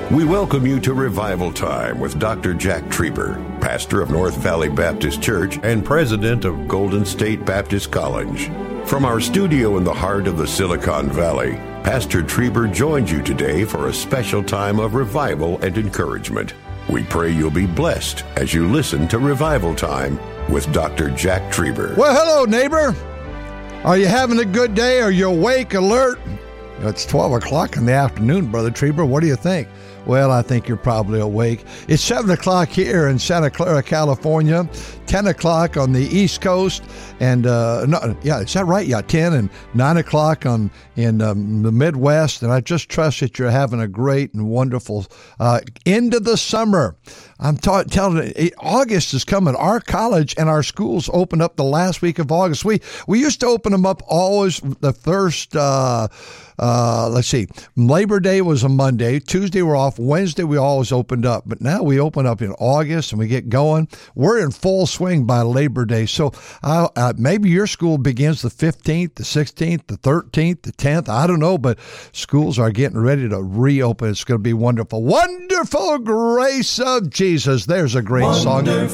We welcome you to Revival Time with Dr. Jack Trieber, pastor of North Valley Baptist Church and president of Golden State Baptist College. From our studio in the heart of the Silicon Valley, Pastor Trieber joins you today for a special time of revival and encouragement. We pray you'll be blessed as you listen to Revival Time with Dr. Jack Trieber. Well, hello, neighbor. Are you having a good day? Are you awake, alert? It's 12 o'clock in the afternoon, Brother Trieber. What do you think? Well, I think you're probably awake. It's 7 o'clock here in Santa Clara, California, 10 o'clock on the East Coast, and, is that right? Yeah, 10 and 9 o'clock in the Midwest, and I just trust that you're having a great and wonderful end of the summer. I'm telling you, August is coming. Our college and our schools open up the last week of August. We used to open them up always the first, Labor Day was a Monday. Tuesday we're off. Wednesday we always opened up. But now we open up in August and we get going. We're in full swing by Labor Day. So maybe your school begins the 15th, the 16th, the 13th, the 10th. I don't know, but schools are getting ready to reopen. It's going to be wonderful. Wonderful grace of Jesus. There's a great song.